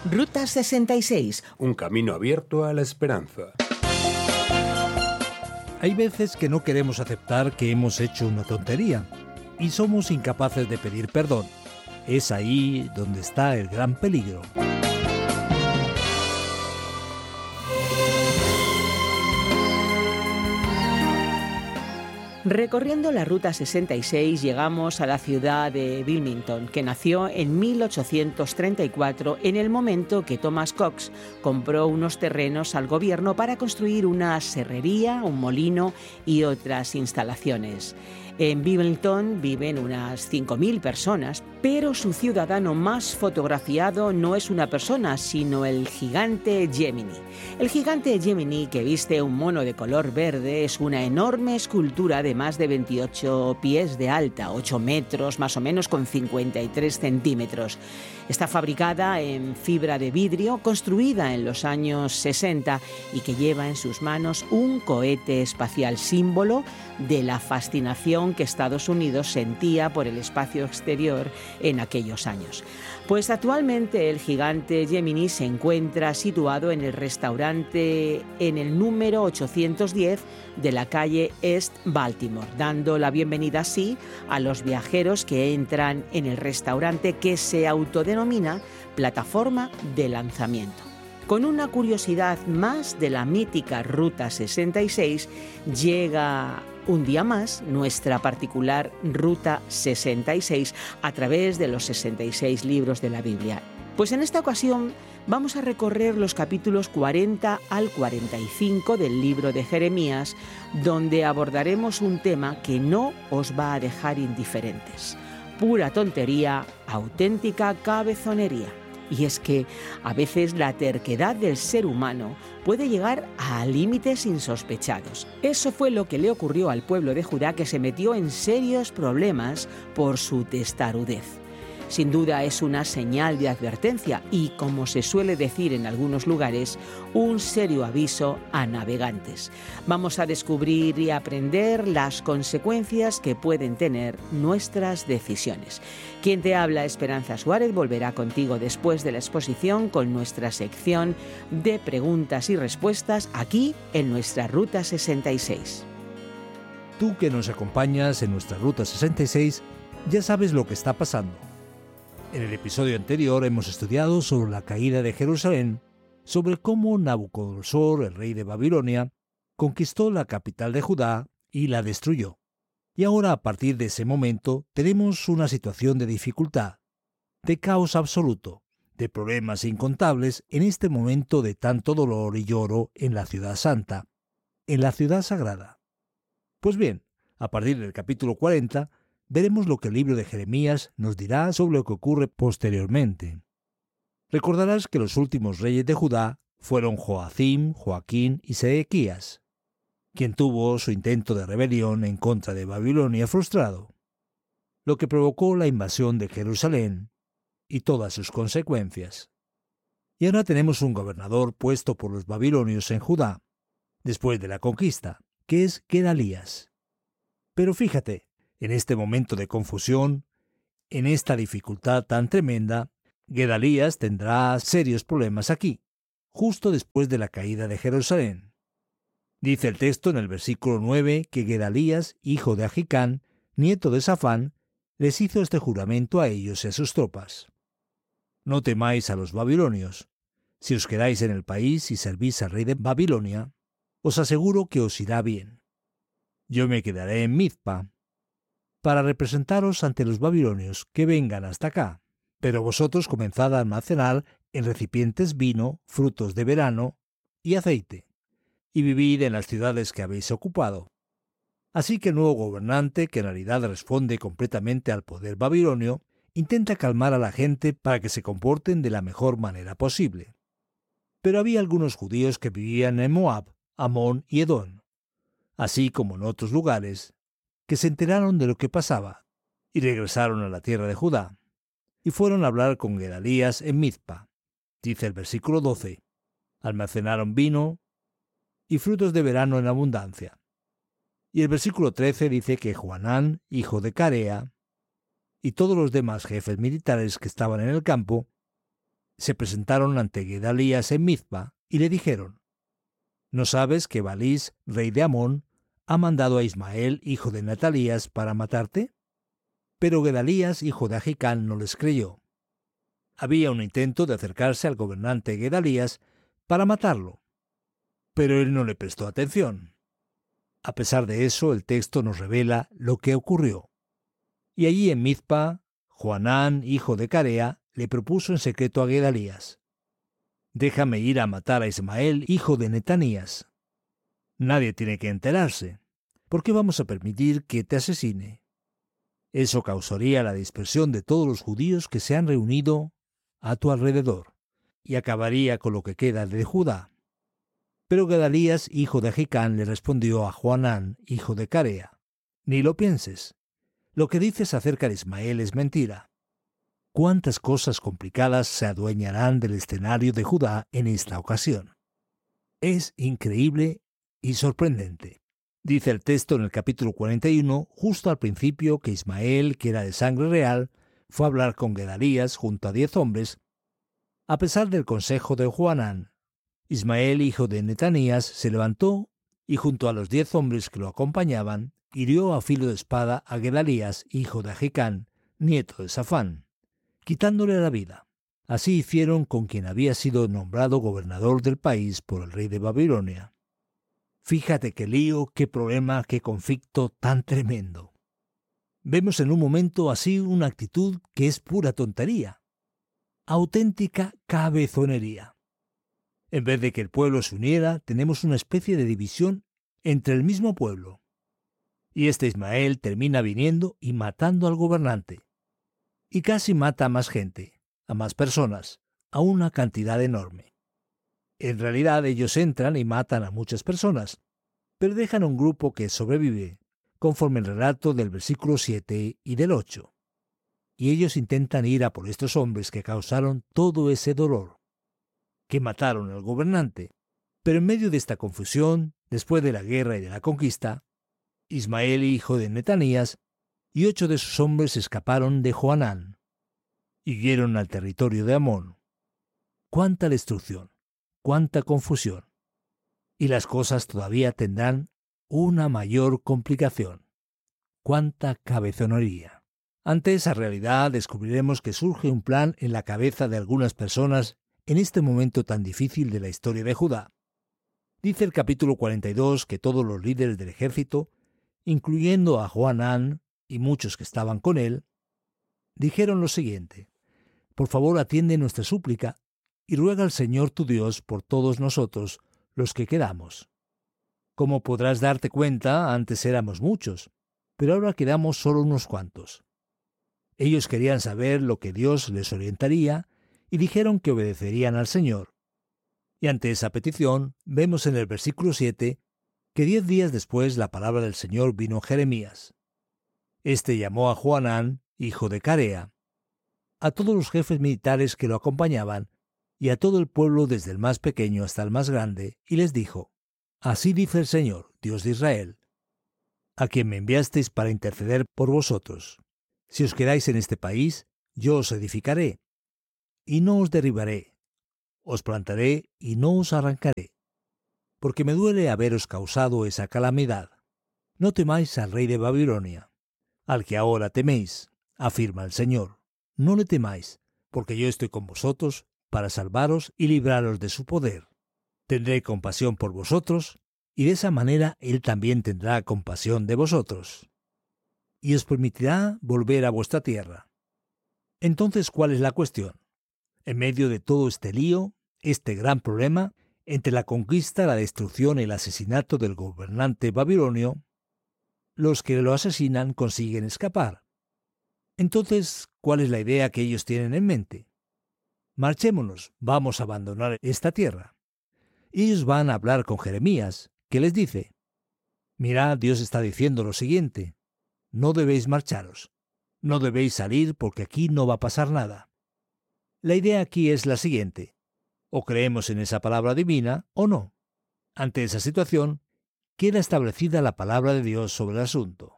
Ruta 66. Un camino abierto a la esperanza. Hay veces que no queremos aceptar que hemos hecho una tontería y somos incapaces de pedir perdón. Es ahí donde está el gran peligro. Recorriendo la Ruta 66 llegamos a la ciudad de Wilmington, que nació en 1834 en el momento que Thomas Cox compró unos terrenos al gobierno para construir una serrería, un molino y otras instalaciones. En Wilmington viven unas 5.000 personas, pero su ciudadano más fotografiado no es una persona, sino el gigante Gemini. El gigante Gemini, que viste un mono de color verde, es una enorme escultura de más de 28 pies de alta, 8 metros más o menos con 53 centímetros. Está fabricada en fibra de vidrio, construida en los años 60 y que lleva en sus manos un cohete espacial, símbolo de la fascinación que Estados Unidos sentía por el espacio exterior en aquellos años. Pues actualmente el gigante Gemini se encuentra situado en el restaurante en el número 810 de la calle East Baltimore, dando la bienvenida así a los viajeros que entran en el restaurante, que se autodenomina plataforma de lanzamiento. Con una curiosidad más de la mítica Ruta 66, llega un día más nuestra particular Ruta 66 a través de los 66 libros de la Biblia. Pues en esta ocasión vamos a recorrer los capítulos 40 al 45 del libro de Jeremías, donde abordaremos un tema que no os va a dejar indiferentes. Pura tontería, auténtica cabezonería. Y es que a veces la terquedad del ser humano puede llegar a límites insospechados. Eso fue lo que le ocurrió al pueblo de Judá, que se metió en serios problemas por su testarudez. Sin duda es una señal de advertencia y, como se suele decir en algunos lugares, un serio aviso a navegantes. Vamos a descubrir y aprender las consecuencias que pueden tener nuestras decisiones. Quien te habla, Esperanza Suárez, volverá contigo después de la exposición con nuestra sección de preguntas y respuestas aquí en nuestra Ruta 66. Tú que nos acompañas en nuestra Ruta 66 ya sabes lo que está pasando. En el episodio anterior hemos estudiado sobre la caída de Jerusalén, sobre cómo Nabucodonosor, el rey de Babilonia, conquistó la capital de Judá y la destruyó. Y ahora, a partir de ese momento, tenemos una situación de dificultad, de caos absoluto, de problemas incontables en este momento de tanto dolor y lloro en la ciudad santa, en la ciudad sagrada. Pues bien, a partir del capítulo 40, veremos lo que el libro de Jeremías nos dirá sobre lo que ocurre posteriormente. Recordarás que los últimos reyes de Judá fueron Joacim, Joaquín y Sedequías, quien tuvo su intento de rebelión en contra de Babilonia frustrado, lo que provocó la invasión de Jerusalén y todas sus consecuencias. Y ahora tenemos un gobernador puesto por los babilonios en Judá, después de la conquista, que es Gedalías. Pero fíjate, en este momento de confusión, en esta dificultad tan tremenda, Gedalías tendrá serios problemas aquí, justo después de la caída de Jerusalén. Dice el texto en el versículo 9 que Gedalías, hijo de Ahicán, nieto de Safán, les hizo este juramento a ellos y a sus tropas. No temáis a los babilonios. Si os quedáis en el país y servís al rey de Babilonia, os aseguro que os irá bien. Yo me quedaré en Mizpa, para representaros ante los babilonios que vengan hasta acá, pero vosotros comenzad a almacenar en recipientes vino, frutos de verano y aceite, y vivid en las ciudades que habéis ocupado. Así que el nuevo gobernante, que en realidad responde completamente al poder babilonio, intenta calmar a la gente para que se comporten de la mejor manera posible. Pero había algunos judíos que vivían en Moab, Amón y Edom, así como en otros lugares, que se enteraron de lo que pasaba, y regresaron a la tierra de Judá, y fueron a hablar con Gedalías en Mizpa. Dice el versículo 12, almacenaron vino y frutos de verano en abundancia. Y el versículo 13 dice que Joanán, hijo de Carea, y todos los demás jefes militares que estaban en el campo, se presentaron ante Gedalías en Mizpa y le dijeron: ¿No sabes que Baalís, rey de Amón, ha mandado a Ismael, hijo de Netalías, para matarte? Pero Gedalías, hijo de Ahicam, no les creyó. Había un intento de acercarse al gobernante Gedalías para matarlo, pero él no le prestó atención. A pesar de eso, el texto nos revela lo que ocurrió. Y allí en Mizpa, Johanán, hijo de Carea, le propuso en secreto a Gedalías: déjame ir a matar a Ismael, hijo de Netanías. Nadie tiene que enterarse. ¿Por qué vamos a permitir que te asesine? Eso causaría la dispersión de todos los judíos que se han reunido a tu alrededor, y acabaría con lo que queda de Judá. Pero Gedalías, hijo de Ahicam, le respondió a Johanán, hijo de Carea: ni lo pienses. Lo que dices acerca de Ismael es mentira. ¿Cuántas cosas complicadas se adueñarán del escenario de Judá en esta ocasión? Es increíble y sorprendente. Dice el texto en el capítulo 41, justo al principio, que Ismael, que era de sangre real, fue a hablar con Gedalías junto a 10 hombres. A pesar del consejo de Johanán, Ismael, hijo de Netanías, se levantó y junto a los 10 hombres que lo acompañaban, hirió a filo de espada a Gedalías, hijo de Ahicam, nieto de Safán, quitándole la vida. Así hicieron con quien había sido nombrado gobernador del país por el rey de Babilonia. Fíjate qué lío, qué problema, qué conflicto tan tremendo. Vemos en un momento así una actitud que es pura tontería, auténtica cabezonería. En vez de que el pueblo se uniera, tenemos una especie de división entre el mismo pueblo. Y este Ismael termina viniendo y matando al gobernante. Y casi mata a más gente, a más personas, a una cantidad enorme. En realidad ellos entran y matan a muchas personas, pero dejan un grupo que sobrevive, conforme el relato del versículo 7 y del 8. Y ellos intentan ir a por estos hombres que causaron todo ese dolor, que mataron al gobernante. Pero en medio de esta confusión, después de la guerra y de la conquista, Ismael, hijo de Netanías, y 8 de sus hombres escaparon de Johanán y huyeron al territorio de Amón. ¡Cuánta destrucción! ¡Cuánta confusión! Y las cosas todavía tendrán una mayor complicación. ¡Cuánta cabezonería! Ante esa realidad descubriremos que surge un plan en la cabeza de algunas personas en este momento tan difícil de la historia de Judá. Dice el capítulo 42 que todos los líderes del ejército, incluyendo a Johanán y muchos que estaban con él, dijeron lo siguiente: por favor, atiende nuestra súplica y ruega al Señor tu Dios por todos nosotros, los que quedamos. Como podrás darte cuenta, antes éramos muchos, pero ahora quedamos solo unos cuantos. Ellos querían saber lo que Dios les orientaría y dijeron que obedecerían al Señor. Y ante esa petición, vemos en el versículo 7 que 10 días después la palabra del Señor vino a Jeremías. Este llamó a Johanán, hijo de Carea, a todos los jefes militares que lo acompañaban y a todo el pueblo desde el más pequeño hasta el más grande, y les dijo: así dice el Señor, Dios de Israel, a quien me enviasteis para interceder por vosotros. Si os quedáis en este país, yo os edificaré, y no os derribaré. Os plantaré y no os arrancaré, porque me duele haberos causado esa calamidad. No temáis al rey de Babilonia, al que ahora teméis, afirma el Señor. No le temáis, porque yo estoy con vosotros para salvaros y libraros de su poder. Tendré compasión por vosotros, y de esa manera él también tendrá compasión de vosotros, y os permitirá volver a vuestra tierra. Entonces, ¿cuál es la cuestión? En medio de todo este lío, este gran problema, entre la conquista, la destrucción y el asesinato del gobernante babilonio, los que lo asesinan consiguen escapar. Entonces, ¿cuál es la idea que ellos tienen en mente? Marchémonos, vamos a abandonar esta tierra. Ellos van a hablar con Jeremías, que les dice: mirad, Dios está diciendo lo siguiente: no debéis marcharos, no debéis salir porque aquí no va a pasar nada. La idea aquí es la siguiente: o creemos en esa palabra divina o no. Ante esa situación, queda establecida la palabra de Dios sobre el asunto.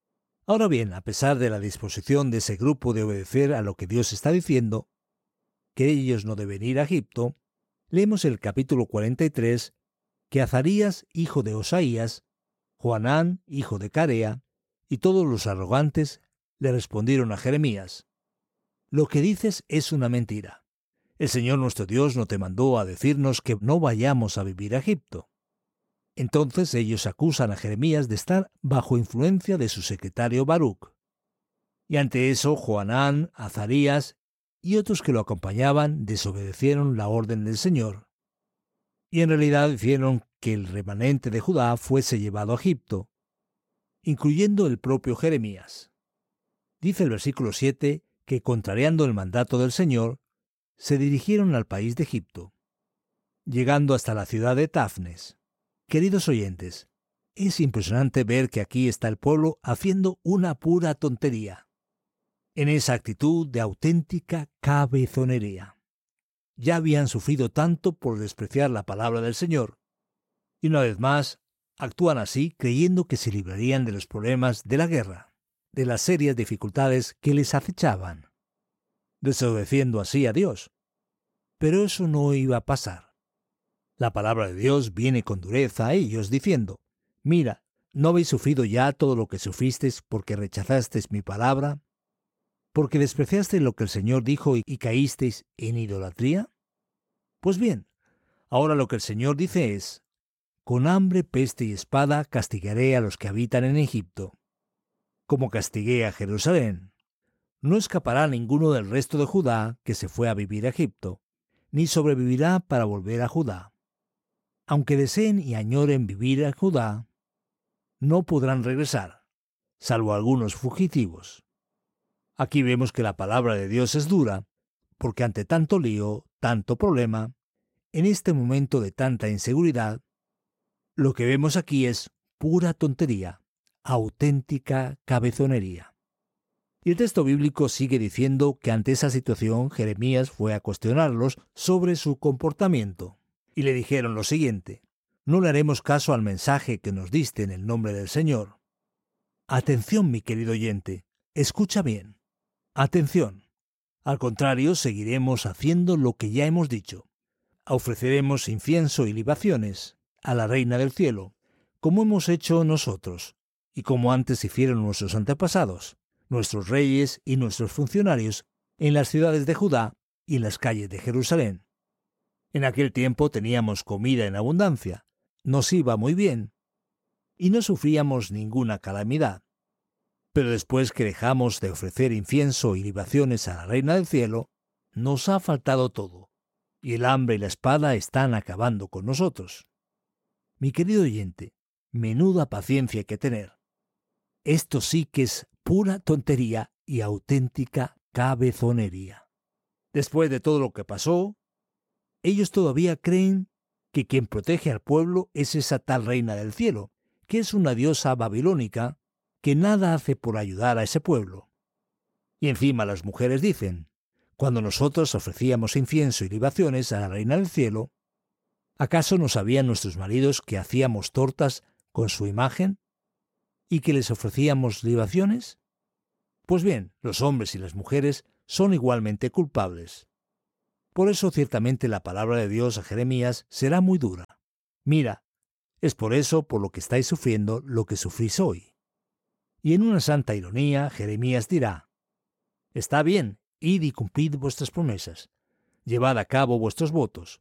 Ahora bien, a pesar de la disposición de ese grupo de obedecer a lo que Dios está diciendo, que ellos no deben ir a Egipto, leemos el capítulo 43 que Azarías, hijo de Osaías, Johanán, hijo de Carea, y todos los arrogantes le respondieron a Jeremías: lo que dices es una mentira. El Señor nuestro Dios no te mandó a decirnos que no vayamos a vivir a Egipto. Entonces ellos acusan a Jeremías de estar bajo influencia de su secretario Baruc. Y ante eso, Johanán, Azarías y otros que lo acompañaban desobedecieron la orden del Señor. Y en realidad hicieron que el remanente de Judá fuese llevado a Egipto, incluyendo el propio Jeremías. Dice el versículo 7 que, contrariando el mandato del Señor, se dirigieron al país de Egipto, llegando hasta la ciudad de Tafnes. Queridos oyentes, es impresionante ver que aquí está el pueblo haciendo una pura tontería, en esa actitud de auténtica cabezonería. Ya habían sufrido tanto por despreciar la palabra del Señor, y una vez más actúan así creyendo que se librarían de los problemas de la guerra, de las serias dificultades que les acechaban, desobedeciendo así a Dios. Pero eso no iba a pasar. La palabra de Dios viene con dureza a ellos diciendo: mira, ¿no habéis sufrido ya todo lo que sufristeis porque rechazasteis mi palabra? ¿Porque despreciasteis lo que el Señor dijo y caísteis en idolatría? Pues bien, ahora lo que el Señor dice es: con hambre, peste y espada castigaré a los que habitan en Egipto, como castigué a Jerusalén. No escapará ninguno del resto de Judá que se fue a vivir a Egipto, ni sobrevivirá para volver a Judá. Aunque deseen y añoren vivir en Judá, no podrán regresar, salvo algunos fugitivos. Aquí vemos que la palabra de Dios es dura, porque ante tanto lío, tanto problema, en este momento de tanta inseguridad, lo que vemos aquí es pura tontería, auténtica cabezonería. Y el texto bíblico sigue diciendo que ante esa situación Jeremías fue a cuestionarlos sobre su comportamiento. Y le dijeron lo siguiente: no le haremos caso al mensaje que nos diste en el nombre del Señor. Atención, mi querido oyente, escucha bien. Atención. Al contrario, seguiremos haciendo lo que ya hemos dicho. Ofreceremos incienso y libaciones a la Reina del Cielo, como hemos hecho nosotros, y como antes hicieron nuestros antepasados, nuestros reyes y nuestros funcionarios, en las ciudades de Judá y en las calles de Jerusalén. En aquel tiempo teníamos comida en abundancia, nos iba muy bien, y no sufríamos ninguna calamidad. Pero después que dejamos de ofrecer incienso y libaciones a la Reina del Cielo, nos ha faltado todo, y el hambre y la espada están acabando con nosotros. Mi querido oyente, menuda paciencia hay que tener. Esto sí que es pura tontería y auténtica cabezonería. Después de todo lo que pasó, ellos todavía creen que quien protege al pueblo es esa tal Reina del Cielo, que es una diosa babilónica que nada hace por ayudar a ese pueblo. Y encima las mujeres dicen: cuando nosotros ofrecíamos incienso y libaciones a la Reina del Cielo, ¿acaso no sabían nuestros maridos que hacíamos tortas con su imagen y que les ofrecíamos libaciones? Pues bien, los hombres y las mujeres son igualmente culpables. Por eso ciertamente la palabra de Dios a Jeremías será muy dura. Mira, es por eso por lo que estáis sufriendo lo que sufrís hoy. Y en una santa ironía, Jeremías dirá: está bien, id y cumplid vuestras promesas, llevad a cabo vuestros votos,